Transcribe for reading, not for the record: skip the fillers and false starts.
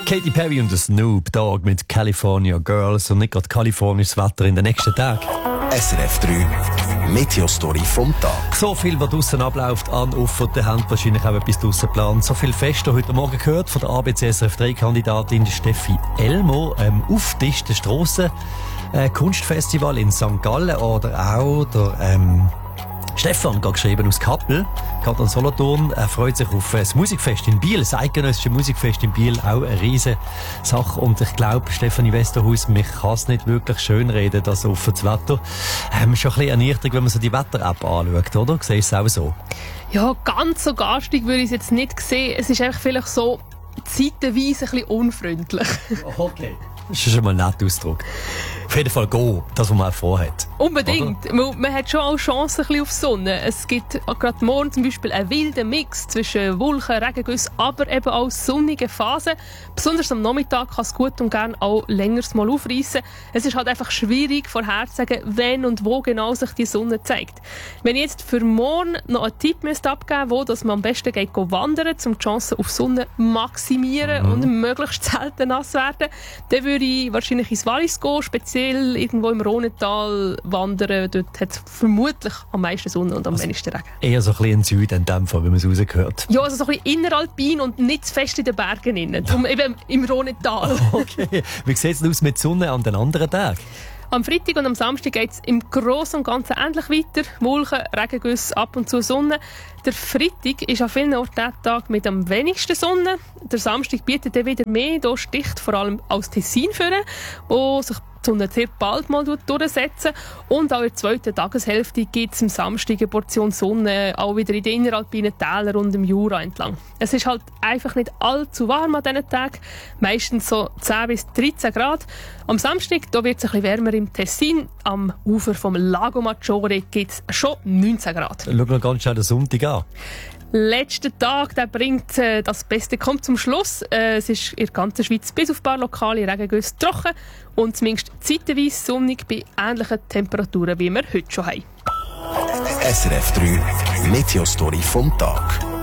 Katy Perry und Snoop Dogg mit California Girls und nicht gerade kalifornisches Wetter in den nächsten Tagen. SRF 3 Meteostory vom Tag. So viel, was draussen abläuft, an, auf und der haben wahrscheinlich auch etwas draussen geplant. So viel Feste heute Morgen gehört von der ABC SRF 3-Kandidatin Steffi Elmo. Auftisch der Strasse Kunstfestival in St. Gallen oder auch der Stefan hat geschrieben aus Kappel, geht an Solothurn. Er freut sich auf das Musikfest in Biel, das eidgenössische Musikfest in Biel, auch eine riesige Sache. Und ich glaube, Stefanie Westerhaus, mich kann es nicht wirklich schönreden, das offenes Wetter. Schon ein bisschen ernüchternd, wenn man so die Wetter-App anschaut, oder? Siehst du es auch so? Ja, ganz so garstig würde ich es jetzt nicht sehen. Es ist einfach vielleicht so zeitenweise ein bisschen unfreundlich. Okay. Das ist schon mal ein netter Ausdruck. Auf jeden Fall go, das, was man auch vorhat. Unbedingt. Man hat schon auch Chancen ein bisschen auf Sonne. Es gibt gerade morgen zum Beispiel einen wilden Mix zwischen Wolken, Regengüssen, aber eben auch sonnigen Phasen. Besonders am Nachmittag kann es gut und gerne auch längeres mal aufreissen. Es ist halt einfach schwierig vorherzusagen, wenn und wo genau sich die Sonne zeigt. Wenn ich jetzt für morgen noch einen Tipp abgeben müsste, dass man am besten geht wandern, um die Chancen auf Sonne maximieren und möglichst selten nass werden, dann würde ich wahrscheinlich ins Wallis gehen, speziell irgendwo im Rhonetal wandern. Dort hat es vermutlich am meisten Sonne und am wenigsten Regen. Eher so ein bisschen in Süden in dem Fall, wie man es rausgehört. Ja, also so ein bisschen inneralpin und nicht zu fest in den Bergen innen. Eben im Rhonetal. Okay. Wie sieht es aus mit Sonne an den anderen Tagen? Am Freitag und am Samstag geht es im Großen und Ganzen ähnlich weiter. Wolken, Regengüsse, ab und zu Sonne. Der Freitag ist an vielen Orten der Tag mit am wenigsten Sonne. Der Samstag bietet dann wieder mehr. Hier sticht vor allem aus Tessin führen, wo sich die Sonne sehr bald mal durchsetzen. Und auch in der zweiten Tageshälfte gibt es am Samstag eine Portion Sonne, auch wieder in den inneralpinen Tälern und im Jura entlang. Es ist halt einfach nicht allzu warm an diesen Tagen, meistens so 10 bis 13 Grad. Am Samstag wird es ein bisschen wärmer im Tessin. Am Ufer vom Lago Maggiore gibt es schon 19 Grad. Schauen wir ganz schnell den Sonntag an. Letzter Tag, der bringt das Beste, kommt zum Schluss. Es ist in der ganzen Schweiz bis auf ein paar lokale Regengüsse trocken und zumindest zeitweise sonnig bei ähnlichen Temperaturen, wie wir heute schon haben. SRF 3 Meteostory vom Tag.